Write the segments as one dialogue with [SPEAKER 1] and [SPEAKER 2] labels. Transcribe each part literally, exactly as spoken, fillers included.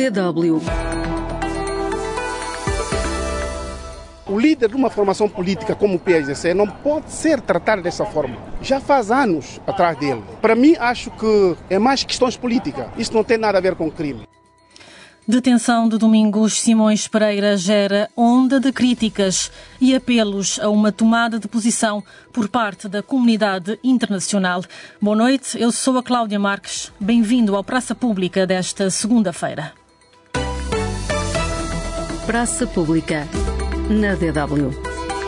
[SPEAKER 1] D W.
[SPEAKER 2] O líder de uma formação política como o P A G C não pode ser tratado dessa forma. Já faz anos atrás dele. Para mim, acho que é mais questões políticas. Isso não tem nada a ver com crime.
[SPEAKER 3] Detenção de Domingos Simões Pereira gera onda de críticas e apelos a uma tomada de posição por parte da comunidade internacional. Boa noite, eu sou a Cláudia Marques. Bem-vindo ao Praça Pública desta segunda-feira.
[SPEAKER 1] Praça Pública, na D W.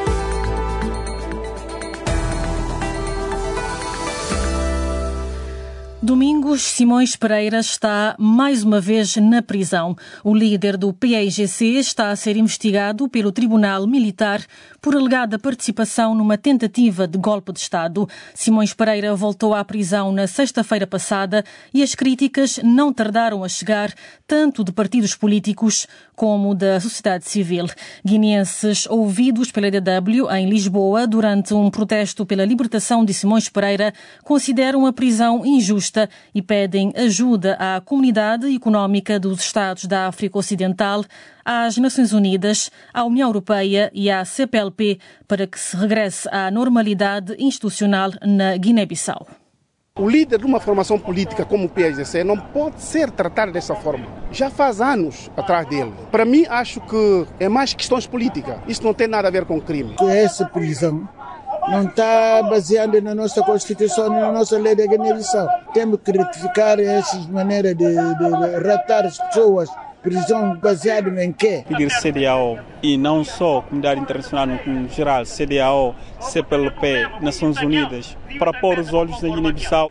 [SPEAKER 3] Domingos Simões Pereira está mais uma vez na prisão. O líder do P A G C está a ser investigado pelo Tribunal Militar por alegada participação numa tentativa de golpe de Estado. Simões Pereira voltou à prisão na sexta-feira passada e as críticas não tardaram a chegar, tanto de partidos políticos como da sociedade civil. Guineenses ouvidos pela D W em Lisboa durante um protesto pela libertação de Simões Pereira consideram a prisão injusta e pedem ajuda à Comunidade Económica dos Estados da África Ocidental, às Nações Unidas, à União Europeia e à C P L P para que se regresse à normalidade institucional na Guiné-Bissau.
[SPEAKER 2] O líder de uma formação política como o P A G C não pode ser tratado dessa forma. Já faz anos atrás dele. Para mim, acho que é mais questões políticas. Isso não tem nada a ver com crime.
[SPEAKER 4] Essa prisão não está baseada na nossa Constituição e na nossa lei da Guiné-Bissau. Temos que retificar essas maneiras de, de, de ratar as pessoas. Prisão baseada em quê?
[SPEAKER 5] Pedir C D A O e não só a comunidade internacional no geral, C D A O, C P L P, Nações Unidas, para pôr os olhos na Guiné-Bissau.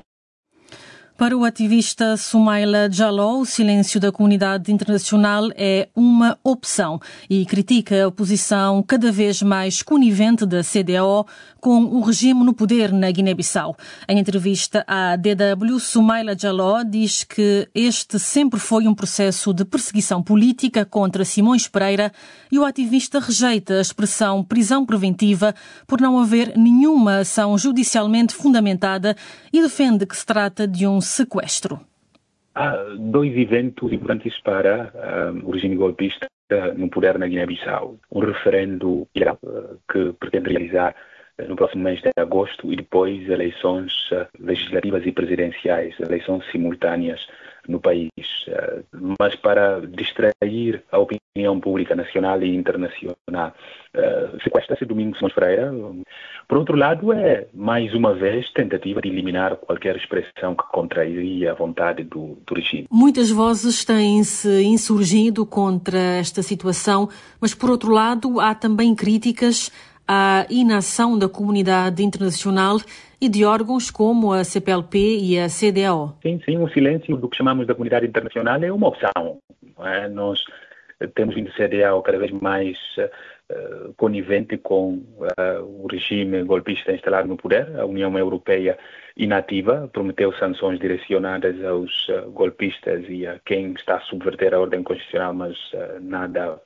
[SPEAKER 3] Para o ativista Soumaila Jallow, o silêncio da comunidade internacional é uma opção e critica a posição cada vez mais conivente da C D A O com o regime no poder na Guiné-Bissau. Em entrevista à D W, Soumaila Jallow diz que este sempre foi um processo de perseguição política contra Simões Pereira e o ativista rejeita a expressão prisão preventiva por não haver nenhuma ação judicialmente fundamentada e defende que se trata de um sequestro.
[SPEAKER 6] Há dois eventos importantes para uh, o regime golpista no poder na Guiné-Bissau. Um referendo uh, que pretende realizar uh, no próximo mês de agosto e depois eleições uh, legislativas e presidenciais, eleições simultâneas no país. Uh, mas para distrair a opinião pública nacional e internacional, uh, sequestra-se Domingos Simões Pereira. Por outro lado, é, mais uma vez, tentativa de eliminar qualquer expressão que contraria a vontade do, do regime.
[SPEAKER 3] Muitas vozes têm-se insurgido contra esta situação, mas, por outro lado, há também críticas à inação da comunidade internacional e de órgãos como a C P L P e a C D A O. Sim,
[SPEAKER 6] sim, o silêncio do que chamamos da comunidade internacional é uma opção. Não é? Nós temos vindo C D A O cada vez mais uh, conivente com uh, o regime golpista instalado no poder. A União Europeia inativa prometeu sanções direcionadas aos uh, golpistas e a quem está a subverter a ordem constitucional, mas uh, nada